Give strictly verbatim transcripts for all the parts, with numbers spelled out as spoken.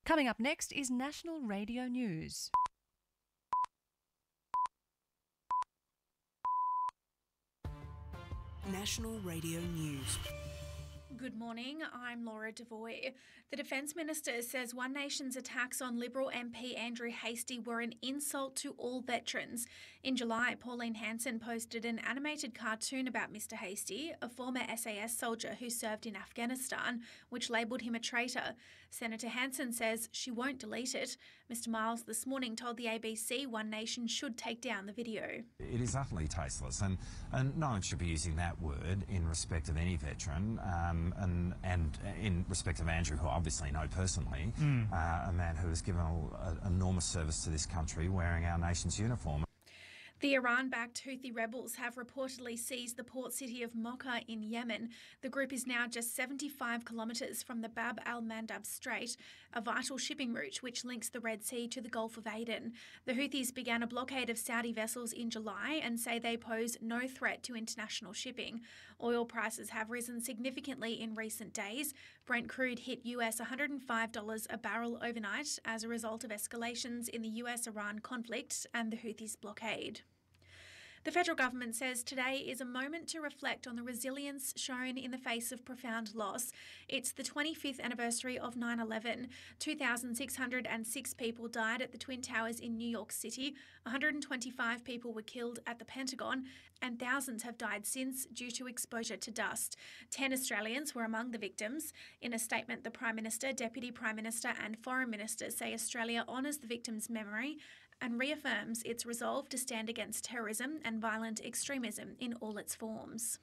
Coming up next is National Radio News. National Radio News. Good morning, I'm Laura Devoy. The Defence Minister says One Nation's attacks on Liberal M P Andrew Hastie were an insult to all veterans. In July, Pauline Hanson posted an animated cartoon about Mister Hastie, a former S A S soldier who served in Afghanistan, which labelled him a traitor. Senator Hanson says she won't delete it. Mister Miles this morning told the A B C One Nation should take down the video. It is utterly tasteless, and, and no one should be using that word in respect of any veteran, um, and, and in respect of Andrew, who I obviously know personally, mm. uh, a man who has given an enormous service to this country wearing our nation's uniform. The Iran-backed Houthi rebels have reportedly seized the port city of Mocha in Yemen. The group is now just seventy-five kilometres from the Bab al-Mandab Strait, a vital shipping route which links the Red Sea to the Gulf of Aden. The Houthis began a blockade of Saudi vessels in July and say they pose no threat to international shipping. Oil prices have risen significantly in recent days. Brent crude hit U S one hundred five dollars a barrel overnight as a result of escalations in the U S-Iran conflict and the Houthis' blockade. The federal government says today is a moment to reflect on the resilience shown in the face of profound loss. It's the twenty-fifth anniversary of nine eleven. two thousand six hundred six people died at the Twin Towers in New York City, one hundred twenty-five people were killed at the Pentagon, and thousands have died since due to exposure to dust. Ten Australians were among the victims. In a statement, the Prime Minister, Deputy Prime Minister and Foreign Minister say Australia honours the victims' memory and reaffirms its resolve to stand against terrorism and violent extremism in all its forms.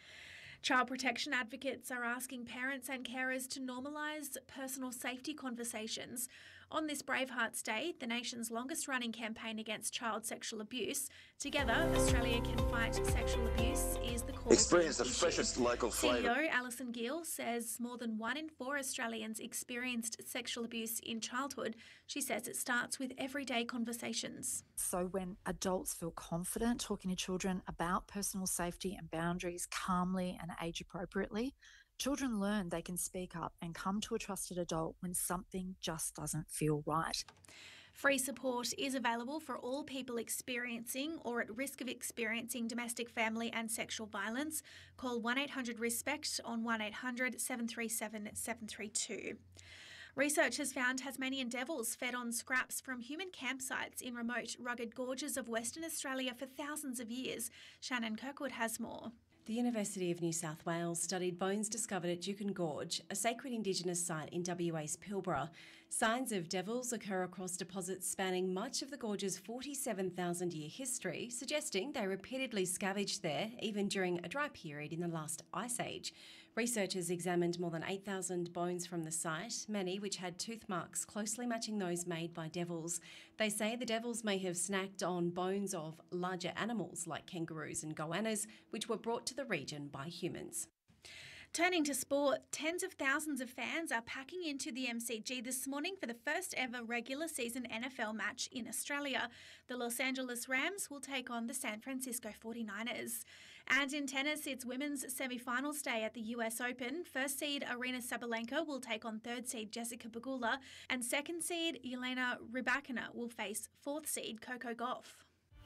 Child protection advocates are asking parents and carers to normalise personal safety conversations. On this Bravehearts Day, the nation's longest-running campaign against child sexual abuse, Together Australia Can Fight Sexual Abuse is the call. Experience the freshest local flavour. C E O Alison Gill says more than one in four Australians experienced sexual abuse in childhood. She says it starts with everyday conversations. So when adults feel confident talking to children about personal safety and boundaries calmly and age appropriately, children learn they can speak up and come to a trusted adult when something just doesn't feel right. Free support is available for all people experiencing or at risk of experiencing domestic, family and sexual violence. Call one eight hundred RESPECT on one eight hundred seven three seven seven three two. Research has found Tasmanian devils fed on scraps from human campsites in remote, rugged gorges of Western Australia for thousands of years. Shannon Kirkwood has more. The University of New South Wales studied bones discovered at Juukan Gorge, a sacred Indigenous site in W A's Pilbara. Signs of devils occur across deposits spanning much of the gorge's forty-seven thousand year history, suggesting they repeatedly scavenged there even during a dry period in the last ice age. Researchers examined more than eight thousand bones from the site, many which had tooth marks closely matching those made by devils. They say the devils may have snacked on bones of larger animals like kangaroos and goannas, which were brought to the region by humans. Turning to sport, tens of thousands of fans are packing into the M C G this morning for the first ever regular season N F L match in Australia. The Los Angeles Rams will take on the San Francisco forty-niners. And in tennis, it's women's semi-finals day at the U S Open. First seed Aryna Sabalenka will take on third seed Jessica Pegula, and second seed Elena Rybakina will face fourth seed Coco Gauff.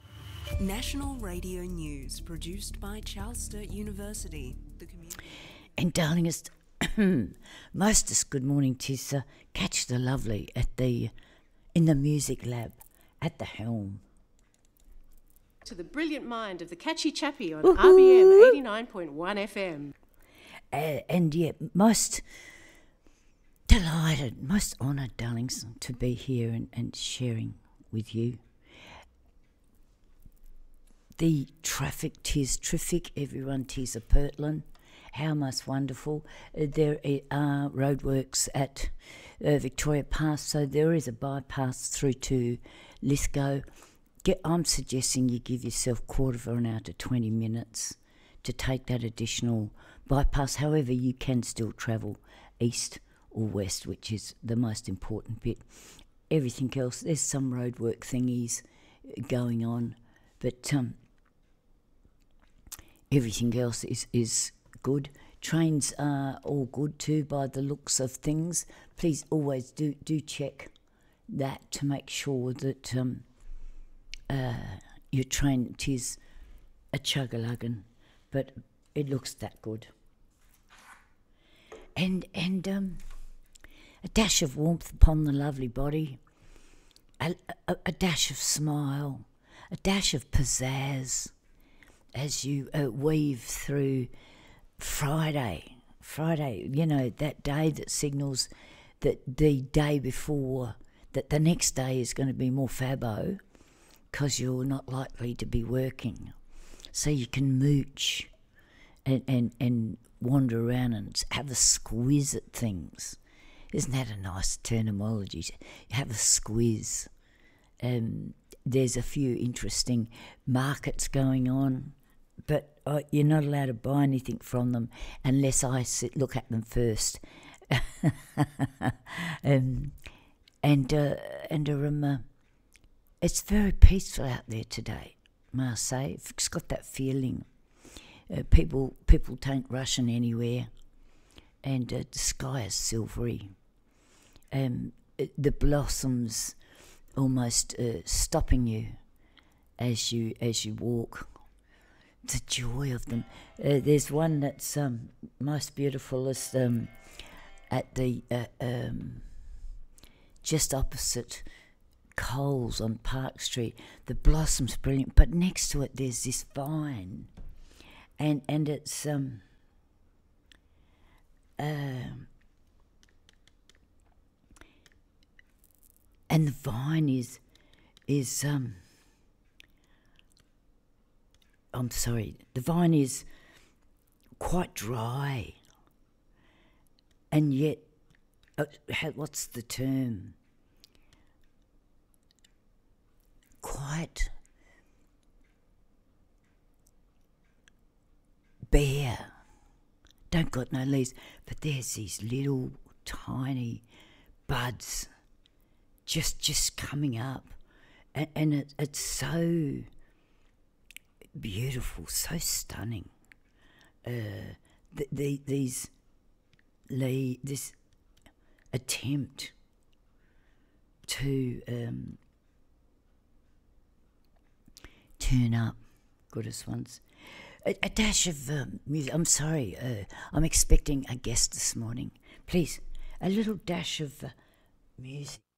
National Radio News, produced by Charles Sturt University. The community. And darlingest, mostest good morning to uh, Catch the Lovely at the in the music lab at the helm. To the brilliant mind of the Catchy Chappie on Woo-hoo! R B M eighty-nine point one F M. Uh, and yet, most delighted, most honoured, darlings, to be here and, and sharing with you. The traffic, tis terrific, everyone, tis a Pertland. How most wonderful. Uh, there are roadworks at uh, Victoria Pass, so there is a bypass through to Lithgow. Get, I'm suggesting you give yourself quarter of an hour to twenty minutes to take that additional bypass. However, you can still travel east or west, which is the most important bit. Everything else, there's some roadwork thingies going on, but um, everything else is, is good. Trains are all good too by the looks of things. Please always do do check that to make sure that um, uh, your train is a chug-a-luggin, but it looks that good. And and um, a dash of warmth upon the lovely body, a, a, a dash of smile, a dash of pizzazz as you uh, weave through Friday. Friday, you know, that day that signals that the day before, that the next day is going to be more fabbo because you're not likely to be working. So you can mooch and, and, and wander around and have a squiz at things. Isn't that a nice terminology? Have a squiz. Um, there's a few interesting markets going on, but uh, you're not allowed to buy anything from them unless I sit, look at them first. um, and uh, and um, uh, it's very peaceful out there today, may I say. It's got that feeling. Uh, people people don't rushing anywhere, and uh, the sky is silvery. Um, it, the blossoms almost uh, stopping you as you as you walk. The joy of them. Uh, there's one that's um, most beautiful is um, at the uh, um, just opposite Coles on Park Street. The blossom's brilliant, but next to it there's this vine, and and it's um. Uh, and the vine is is um. I'm sorry, the vine is quite dry, and yet, uh, what's the term? Quite bare. Don't got no leaves, but there's these little tiny buds just just coming up, and, and it, it's so beautiful, so stunning. Uh, the, the, these, le- this attempt to um, turn up, goodest ones. A, a dash of um, music. I'm sorry, uh, I'm expecting a guest this morning. Please, a little dash of uh, music.